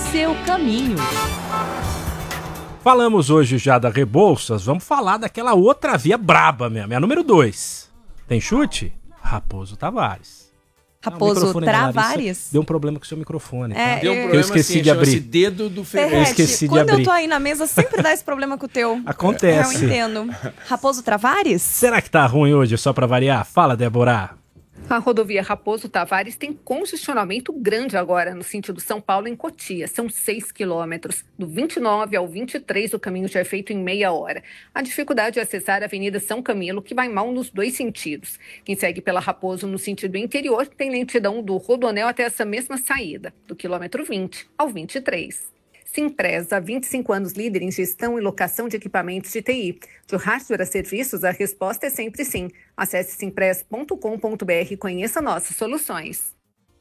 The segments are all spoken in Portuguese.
seu caminho. Falamos hoje já da Rebouças, vamos falar daquela outra via braba mesmo, é a número 2. Tem chute? Raposo Tavares. Raposo Travares? Deu um problema com o seu microfone, tá? Deu um problema, eu esqueci de abrir. Dedo do Ferreira. Eu esqueci de abrir. Quando eu tô aí na mesa, sempre dá esse problema com o teu. Acontece. Eu entendo. Raposo Travares? Será que tá ruim hoje, só pra variar? Fala, Débora. A rodovia Raposo Tavares tem congestionamento grande agora no sentido São Paulo em Cotia. São 6 quilômetros. Do 29 ao 23, o caminho já é feito em meia hora. A dificuldade é acessar a Avenida São Camilo, que vai mal nos dois sentidos. Quem segue pela Raposo no sentido interior tem lentidão do Rodoanel até essa mesma saída, do quilômetro 20 ao 23. Simpresa, há 25 anos líder em gestão e locação de equipamentos de TI. De hardware a serviços, a resposta é sempre sim. Acesse simpresa.com.br e conheça nossas soluções.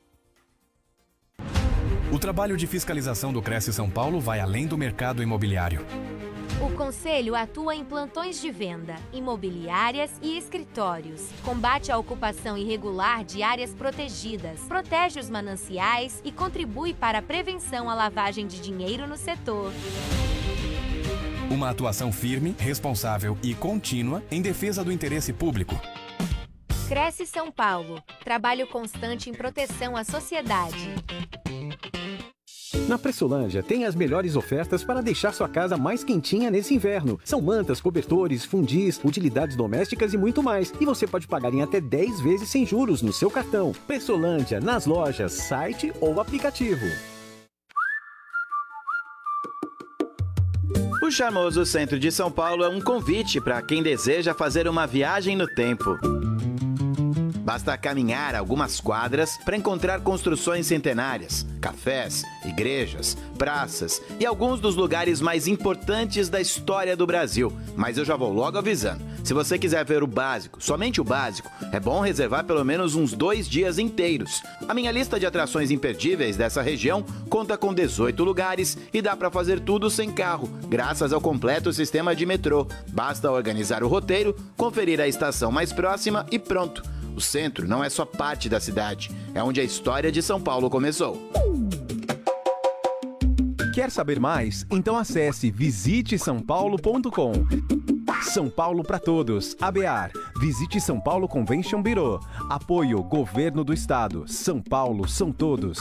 O trabalho de fiscalização do Cresce São Paulo vai além do mercado imobiliário. O Conselho atua em plantões de venda, imobiliárias e escritórios. Combate a ocupação irregular de áreas protegidas, protege os mananciais e contribui para a prevenção à lavagem de dinheiro no setor. Uma atuação firme, responsável e contínua em defesa do interesse público. Cresce São Paulo. Trabalho constante em proteção à sociedade. Na Pressolândia tem as melhores ofertas para deixar sua casa mais quentinha nesse inverno. São mantas, cobertores, fundis, utilidades domésticas e muito mais. E você pode pagar em até 10 vezes sem juros no seu cartão. Pressolândia, nas lojas, site ou aplicativo. O charmoso centro de São Paulo é um convite para quem deseja fazer uma viagem no tempo. Basta caminhar algumas quadras para encontrar construções centenárias, cafés, igrejas, praças e alguns dos lugares mais importantes da história do Brasil. Mas eu já vou logo avisando, se você quiser ver o básico, somente o básico, é bom reservar pelo menos uns 2 dias inteiros. A minha lista de atrações imperdíveis dessa região conta com 18 lugares e dá para fazer tudo sem carro, graças ao completo sistema de metrô. Basta organizar o roteiro, conferir a estação mais próxima e pronto. O centro não é só parte da cidade, é onde a história de São Paulo começou. Quer saber mais? Então acesse visitesaopaulo.com. São Paulo para todos. ABAR. Visite São Paulo Convention Bureau. Apoio Governo do Estado. São Paulo são todos.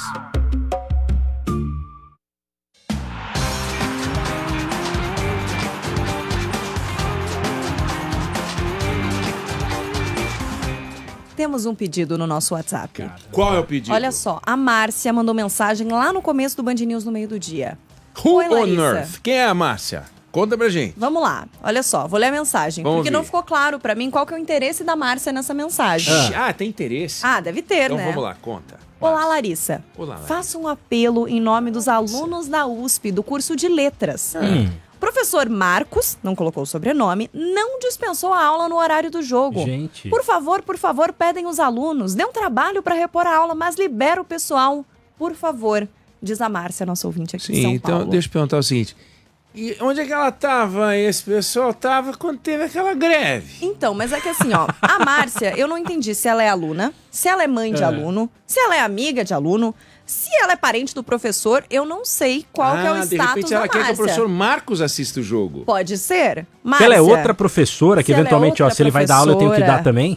Temos um pedido no nosso WhatsApp. Cara, qual é o pedido? Olha só, a Márcia mandou mensagem lá no começo do Band News no meio do dia. Who Oi, on Larissa. earth? Quem é a Márcia? Conta pra gente. Vamos lá, olha só, vou ler a mensagem. Vamos porque ouvir. não ficou claro pra mim qual que é o interesse da Márcia nessa mensagem. Tem interesse? Deve ter, então né? vamos lá, conta. Olá, Larissa. Olá, Larissa. Faça um apelo em nome dos alunos da USP do curso de Letras. Professor Marcos, não colocou o sobrenome, não dispensou a aula no horário do jogo. Gente. Por favor, pedem os alunos. Dê um trabalho para repor a aula, mas libera o pessoal. Por favor, diz a Márcia, nossa ouvinte aqui em São Paulo. Então deixa eu perguntar o seguinte. E onde é que ela tava? Esse pessoal tava quando teve aquela greve. Então, mas é que assim, ó, a Márcia, eu não entendi se ela é aluna, se ela é mãe de aluno, se ela é amiga de aluno, se ela é parente do professor, eu não sei qual que é o status de repente ela da quer que Márcia. o professor Marcos assista o jogo. Pode ser? Se ela é outra professora, que Se ela é eventualmente, outra se ele vai dar aula, eu tenho que dar professora. também?